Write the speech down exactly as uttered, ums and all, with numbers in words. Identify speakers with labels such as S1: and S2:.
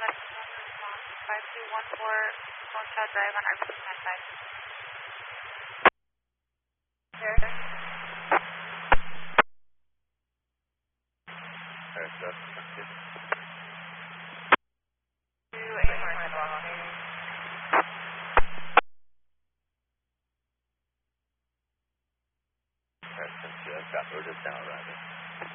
S1: five two one four Lone Shot Drive on R B C ninety-five. There.
S2: Alright, so that's good.
S1: Two eight more.
S2: Alright, since you have got, we're just down around it.